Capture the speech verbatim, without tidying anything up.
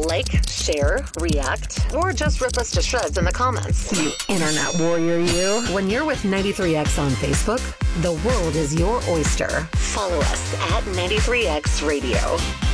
Like, share, react, or just rip us to shreds in the comments. You internet warrior, you. When you're with ninety-three X on Facebook, the world is your oyster. Follow us at ninety-three X Radio.